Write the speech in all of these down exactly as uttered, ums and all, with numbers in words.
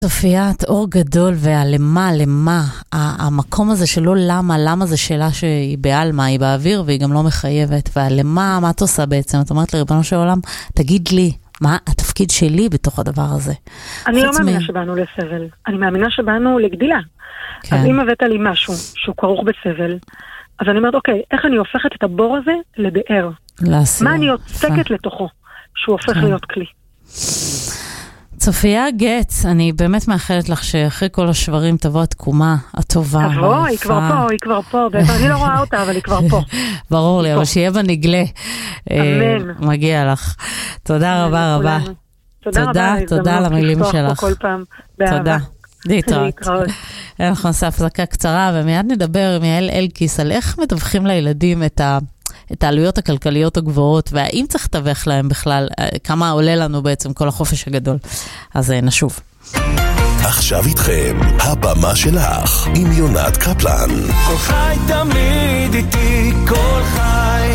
צופיה, את אור גדול והלמה, למה, המקום הזה שלא למה, למה זה שאלה שהיא בעלמה, היא באוויר והיא גם לא מחייבת, והלמה, מה את עושה בעצם? את אומרת לריבונו של עולם, תגיד לי, מה התפקיד שלי בתוך הדבר הזה? אני לא מאמינה שבאנו לסבל, אני מאמינה שבאנו לגדילה. כן. אז אם הבאת לי משהו שהוא כרוך בסבל, אז אני אומרת, אוקיי, איך אני הופכת את הבור הזה לבאר? לעשייה. מה אני עוסקת לתוכו, שהוא הופך כן. להיות כלי? צופיה גץ, אני באמת מאחלת לך שאחרי כל השברים תבוא התקומה הטובה. תבוא, היא כבר פה, היא כבר פה, אני לא רואה אותה, אבל היא כבר פה. ברור לי, אבל שיהיה בנגלה. אמן. מגיע לך. תודה רבה רבה. תודה רבה. תודה על המילים שלך. כל פעם באהבה. תודה. להתראות. אנחנו נעשה הפסקה קצרה, ומיד נדבר עם יעל אלקיס על איך מדווחים לילדים את ה... את העלויות הכלכליות הגבוהות, והאם צריך לתווך להם בכלל, כמה עולה לנו בעצם כל החופש הגדול. אז נשוב. עכשיו איתכם, הבמה שלך, עם יונת קפלן. כל חי תמיד איתי, כל חי.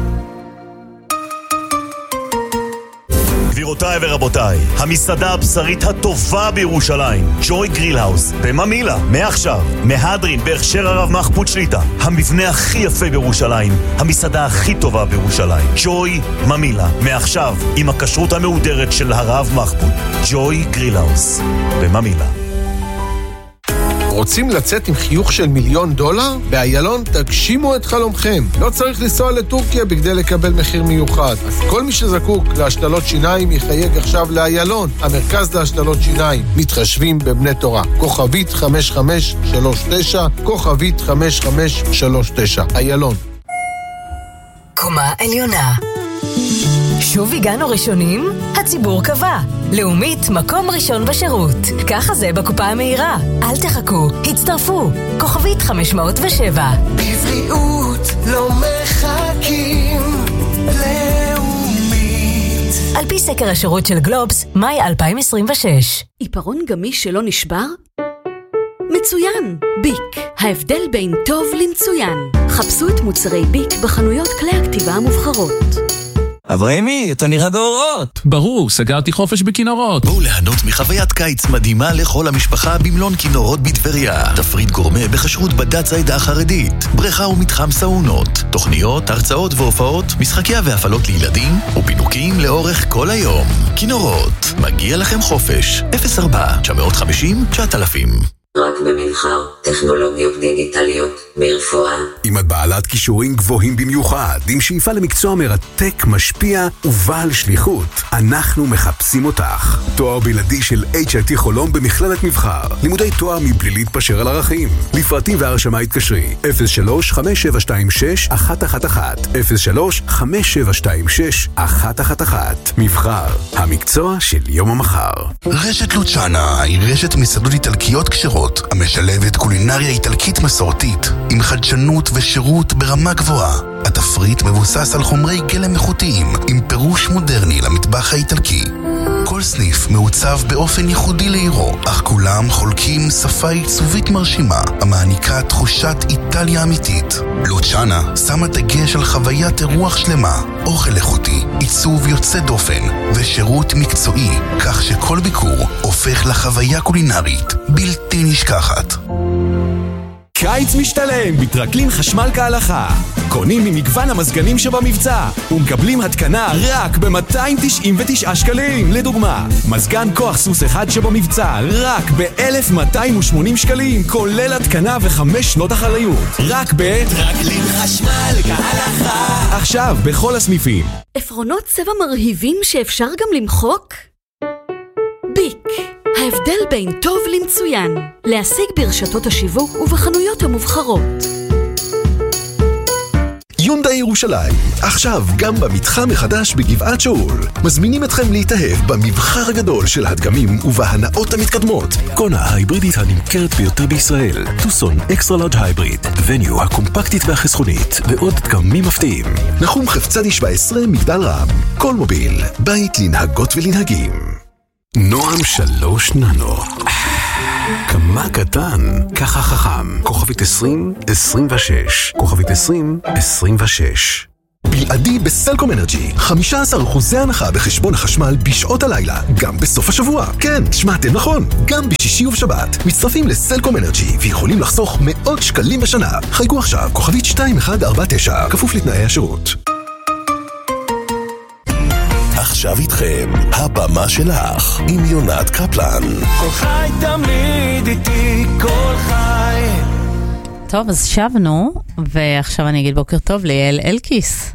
גבירותיי ורבותיי, המסעדה הבשרית הטובה בירושלים, ג'וי גרילהאוס, בממילה, מעכשיו, מהדרין, בהכשר הרב מחפות שליטה, המבנה הכי יפה בירושלים, המסעדה הכי טובה בירושלים, ג'וי ממילה, מעכשיו, עם הכשרות המהודרת של הרב מחפות, ג'וי גרילהאוס, בממילה. רוצים לצאת עם חיוך של מיליון דולר? באיילון תגשימו את חלומכם. לא צריך לנסוע לטורקיה בכדי לקבל מחיר מיוחד. אז כל מי שזקוק להשתלות שיניים יחייג עכשיו לאיילון, המרכז להשתלות שיניים. מתחשבים בבני תורה. כוכבית חמש חמש שלוש תשע, כוכבית חמש חמש שלוש תשע. איילון. קומה עליונה. שוב הגענו ראשונים? הציבור קבע. לאומית, מקום ראשון בשירות. ככה זה בקופה המהירה. אל תחכו, הצטרפו. כוכבית חמש מאות ושבע. בבריאות לא מחכים. לאומית. על פי סקר השירות של גלובס, מאי אלפיים עשרים ושש. עיפרון גמיש שלא נשבר? מצוין! ביק. ההבדל בין טוב למצוין. חפשו את מוצרי ביק בחנויות כלי הכתיבה המובחרות. אברהימי, אתה נראה באורות. ברור, סגרתי חופש בכינורות. בואו ליהנות מחוויית קיץ מדהימה לכל המשפחה במלון כינורות בטבריה. תפריט גורמה בכשרות בדת העדה החרדית. בריכה ומתחם סאונות. תוכניות, הרצאות והופעות, משחקיה והפעלות לילדים ופינוקים לאורך כל היום. כינורות, מגיע לכם חופש. אפס ארבע תשע חמש אפס תשעת אלפים. רק במבחר, טכנולוגיות דיגיטליות, ברפואה. אם את בעלת כישורים גבוהים במיוחד, עם שאיפה למקצוע מרתק, משפיע ובעל שליחות, אנחנו מחפשים אותך. תואר בלעדי של אייץ' איי טי חולון במכללת מבחר. לימודי תואר מבלי להתפשר על ערכים. לפרטים והרשמה התקשרי אפס שלוש חמש שבע שתיים שש אחת אחת אחת אפס שלוש חמש שבע שתיים שש אחת אחת אחת. מבחר, המקצוע של יום המחר. רשת לוצ'אנה היא רשת מסעדות איטלקיות כשרות המשלבת קולינריה איטלקית מסורתית עם חדשנות ושירות ברמה גבוהה. התפריט מבוסס על חומרי גלם איכותיים עם פירוש מודרני למטבח האיטלקי. כל סניף מעוצב באופן ייחודי לעירו, אך כולם חולקים שפה עיצובית מרשימה המעניקה תחושת איטליה אמיתית. לוצ'אנה שמה דגש על חוויית אירוח שלמה, אוכל איכותי, עיצוב יוצא דופן ושירות מקצועי, כך שכל ביקור הופך לחוויה קולינרית בלתי נשכחת. קיץ משתלם בטרקלין חשמל כהלכה. קונים ממגוון המזגנים שבמבצע ומקבלים התקנה רק ב-מאתיים תשעים ותשעה שקלים. לדוגמה, מזגן כוח סוס אחד שבמבצע רק ב-אלף מאתיים ושמונים שקלים, כולל התקנה וחמש שנות אחריות. רק בטרקלין חשמל כהלכה. עכשיו בכל הסניפים. עפרונות צבע מרהיבים שאפשר גם למחוק? ביק. ההבדל בין טוב למצוין. להשיג ברשתות השיווק ובחנויות המובחרות. יונדאי ירושלים, עכשיו גם במתחם החדש בגבעת שאול. מזמינים אתכם להתאהב במבחר הגדול של הדגמים ובהנאות המתקדמות. קונה ההיברידית הנמכרת ביותר בישראל, טוסון אקסטרה לארג' הייבריד, וניו הקומפקטית והחסכונית, ועוד דגמים מפתיעים. נחום חפצני שבע עשרה מגדל רם. כל מוביל, בית לנהגות ולנהגים. נועם שלוש ננו. כמה קטן, ככה חכם. כוכבית עשרים עשרים ושש. כוכבית עשרים עשרים ושש. בלעדי בסלקום אנרג'י, חמישה עשר אחוז הנחה בחשבון החשמל בשעות הלילה, גם בסוף השבוע. כן, שמעתם נכון, גם בשישי ובשבת. מצטרפים לסלקום אנרג'י ויכולים לחסוך מאות שקלים בשנה. חייגו עכשיו, כוכבית שתיים אחת ארבע תשע, כפוף לתנאי השירות. עכשיו איתכם, הבמה שלך, עם יונת קפלן. כל חי תמיד איתי, כל חי. טוב, אז שבנו, ועכשיו אני אגיד בוקר טוב ליעל אלקיס.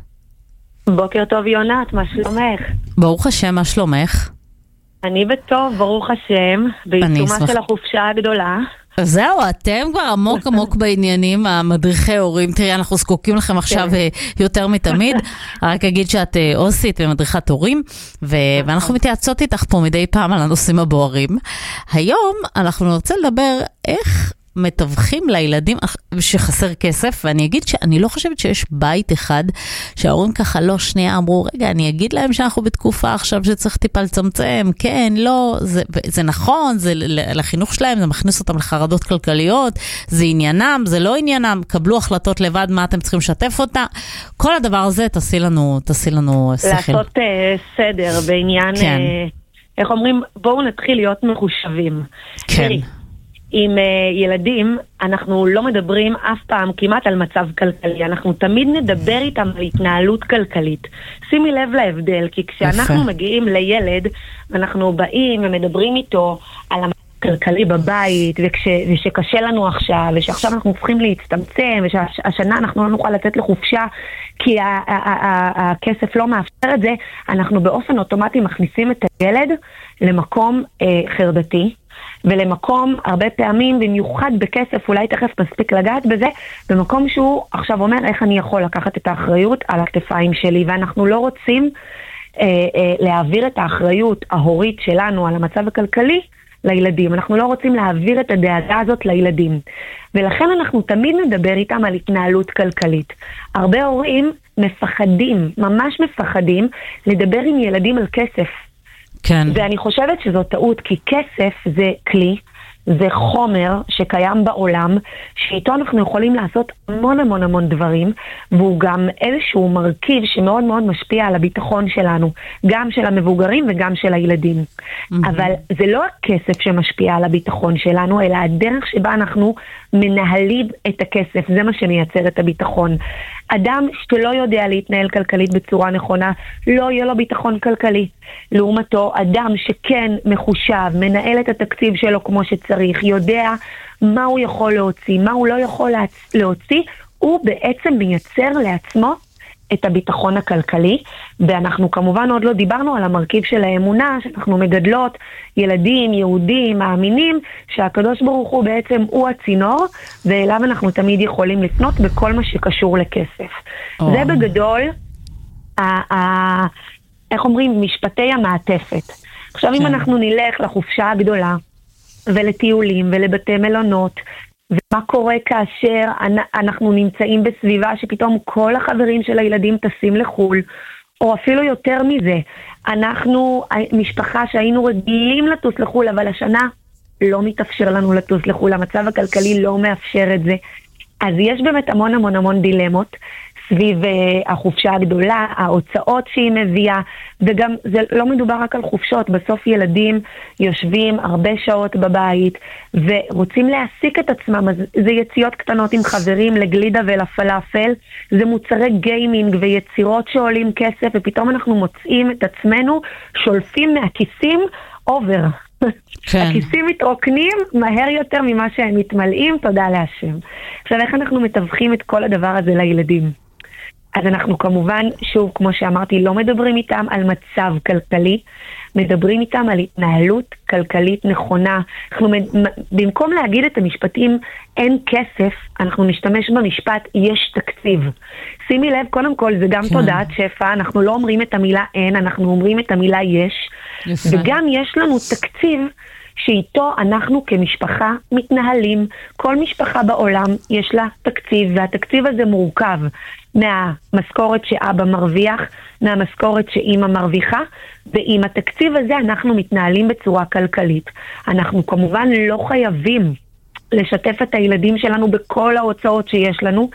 בוקר טוב יונת, מה שלומך? ברוך השם, מה שלומך? אני בטוב, ברוך השם, בעיצומה של החופשה הגדולה. זהו, אתם כבר עמוק עמוק בעניינים, המדריכי הורים. תראי, אנחנו זקוקים לכם עכשיו יותר מתמיד. רק אגיד שאת אוסית ומדריכת הורים, ואנחנו מתייעצות איתך פה מדי פעם על הנושאים הבוערים. היום אנחנו נרצה לדבר איך מתווכים לילדים שחסר כסף, ואני אגיד שאני לא חושבת שיש בית אחד שההורים ככה לא שנייה אמרו, רגע, אני אגיד להם שאנחנו בתקופה עכשיו שצריך טיפה לצמצם, כן, לא, זה, זה נכון, זה לחינוך שלהם, זה מכניס אותם לחרדות כלכליות, זה עניינם, זה לא עניינם, קבלו החלטות לבד, מה אתם צריכים לשתף אותה, כל הדבר הזה תעשי לנו, תעשי לנו שכל. לעשות uh, סדר בעניין, כן. uh, איך אומרים, בואו נתחיל להיות מחושבים. כן. תראי, עם uh, ילדים, אנחנו לא מדברים אף פעם כמעט על מצב כלכלי, אנחנו תמיד נדבר איתם על התנהלות כלכלית. שימי לב להבדל, כי כשאנחנו יפה. מגיעים לילד, אנחנו באים ומדברים איתו על המצב הכלכלי בבית, וכש, ושקשה לנו עכשיו, ושעכשיו אנחנו צריכים להצטמצם, ושהשנה אנחנו לא נוכל לצאת לחופשה, כי ה- ה- ה- ה- הכסף לא מאפשר את זה, אנחנו באופן אוטומטי מכניסים את הילד למקום אה, חרדתי, ולמקום הרבה פעמים, במיוחד בכסף, אולי תכף נספיק לגעת בזה, במקום שהוא עכשיו אומר איך אני יכול לקחת את האחריות על הכתפיים שלי, ואנחנו לא רוצים אה, אה, להעביר את האחריות ההורית שלנו על המצב הכלכלי לילדים. אנחנו לא רוצים להעביר את הדאגה הזאת לילדים. ולכן אנחנו תמיד נדבר איתם על התנהלות כלכלית. הרבה הורים מפחדים, ממש מפחדים, לדבר עם ילדים על כסף. כן. ואני חושבת שזו טעות, כי כסף זה כלי, זה חומר שקיים בעולם, שאיתו אנחנו יכולים לעשות המון המון המון דברים, והוא גם איזשהו מרכיב שמאוד מאוד משפיע על הביטחון שלנו, גם של המבוגרים וגם של הילדים. Mm-hmm. אבל זה לא הכסף שמשפיע על הביטחון שלנו, אלא הדרך שבה אנחנו מנהלים את הכסף, זה מה שמייצר את הביטחון. אדם שלא יודע להתנהל כלכלית בצורה נכונה, לא יהיה לו ביטחון כלכלי. לעומתו, אדם שכן מחושב, מנהל את התקציב שלו כמו שצריך, יודע מה הוא יכול להוציא, מה הוא לא יכול להוציא, הוא בעצם מייצר לעצמו את הביטחון הכלכלי, ואנחנו כמובן עוד לא דיברנו על המרכיב של האמונה, שאנחנו מגדלות ילדים, יהודים, מאמינים, שהקדוש ברוך הוא בעצם הוא הצינור, ואליו אנחנו תמיד יכולים לפנות בכל מה שקשור לכסף. Oh. זה בגדול, ה- ה- איך אומרים, משפטי המעטפת. עכשיו כן. אם אנחנו נלך לחופשה הגדולה, ולטיולים ולבתי מלונות, ומה קורה כאשר אנחנו נמצאים בסביבה שפתאום כל החברים של הילדים טסים לחול, או אפילו יותר מזה, אנחנו משפחה שהיינו רגילים לטוס לחול, אבל השנה לא מתאפשר לנו לטוס לחול, המצב הכלכלי לא מאפשר את זה. אז יש באמת המון המון המון דילמות סביב החופשה הגדולה, ההוצאות שהיא מביאה, וגם זה לא מדובר רק על חופשות, בסוף ילדים יושבים הרבה שעות בבית, ורוצים להעסיק את עצמם, אז זה יציאות קטנות עם חברים לגלידה ולפלאפל, זה מוצרי גיימינג ויצירות שעולים כסף, ופתאום אנחנו מוצאים את עצמנו שולפים מהכיסים אובר. כן. הכיסים מתרוקנים מהר יותר ממה שהם מתמלאים, תודה להשם. עכשיו, איך אנחנו מתווכים את כל הדבר הזה לילדים? אז אנחנו כמובן, שוב, כמו שאמרתי, לא מדברים איתם על מצב כלכלי, מדברים איתם על התנהלות כלכלית נכונה. אנחנו, במקום להגיד את המשפטים אין כסף, אנחנו נשתמש במשפט יש תקציב. שימי לב, קודם כל זה גם כן. תודעת שפע, אנחנו לא אומרים את המילה אין, אנחנו אומרים את המילה יש, יפה. וגם יש לנו תקציב שאיתו אנחנו כמשפחה מתנהלים. כל משפחה בעולם יש לה תקציב, והתקציב הזה מורכב מהמשכורת שאבא מרוויח, מהמשכורת שאמא מרוויחה, ועם התקציב הזה אנחנו מתנהלים בצורה כלכלית. אנחנו כמובן לא חייבים לשתף את הילדים שלנו בכל ההוצאות שיש לנו,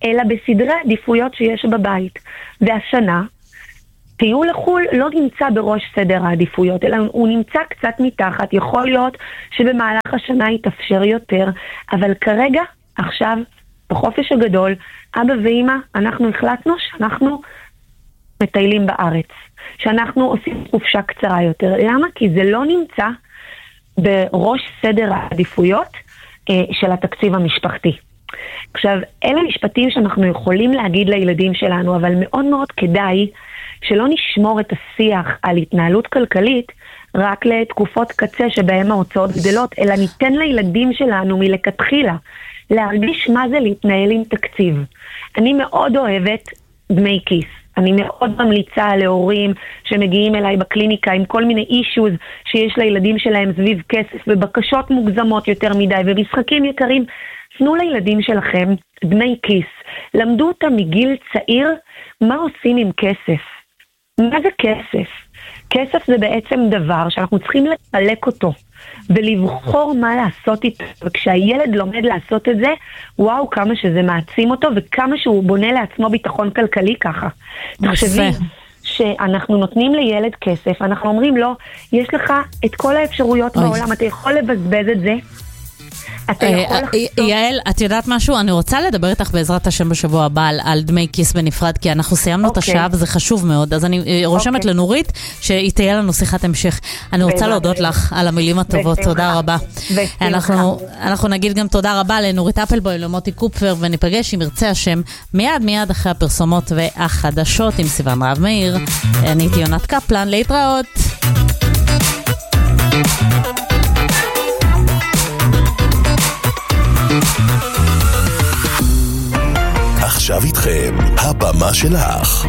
אלא בסדרי עדיפויות שיש בבית. והשנה, טיול לחול לא נמצא בראש סדר העדיפויות, אלא הוא נמצא קצת מתחת. יכול להיות שבמהלך השנה יתאפשר יותר, אבל כרגע, עכשיו, בחופש הגדול, אבא ואמא, אנחנו החלטנו שאנחנו מטיילים בארץ, שאנחנו עושים חופשה קצרה יותר. למה? כי זה לא נמצא בראש סדר העדיפויות אה, של התקציב המשפחתי. עכשיו, אלה משפטים שאנחנו יכולים להגיד לילדים שלנו, אבל מאוד מאוד כדאי שלא נשמור את השיח על התנהלות כלכלית רק לתקופות קצה שבהם ההוצאות גדלות, אלא ניתן לילדים שלנו מלכתחילה להרגיש מה זה להתנהל עם תקציב. אני מאוד אוהבת דמי כיס. אני מאוד ממליצה להורים שמגיעים אליי בקליניקה עם כל מיני אישוז שיש לילדים שלהם סביב כסף ובקשות מוגזמות יותר מדי ומשחקים יקרים. תנו לילדים שלכם דמי כיס. למדו אותם מגיל צעיר מה עושים עם כסף. מה זה כסף? כסף זה בעצם דבר שאנחנו צריכים לחלק אותו ולבחור מה לעשות איתו. וכשהילד לומד לעשות את זה, וואו, כמה שזה מעצים אותו וכמה שהוא בונה לעצמו ביטחון כלכלי ככה. תחשבי שאנחנו נותנים לילד כסף, אנחנו אומרים לו, יש לך את כל האפשרויות בעולם, אתה יכול לבזבז את זה. יעל, את יודעת משהו? אני רוצה לדבר איתך בעזרת השם בשבוע הבא על דמי כיס בנפרד, כי אנחנו סיימנו את השעה וזה חשוב מאוד, אז אני רושמת לנורית שהיא תהיה לנו שיחת המשך. אני רוצה להודות לך על המילים הטובות, תודה רבה. אנחנו נגיד גם תודה רבה לנורית אפלבוי, למוטי קופפר, וניפגש עם ירצה השם מיד מיד אחרי הפרסומות והחדשות עם סיוון רב מאיר. אני הייתי יונת קפלן, להתראות. עכשיו איתכם, הבמה שלך.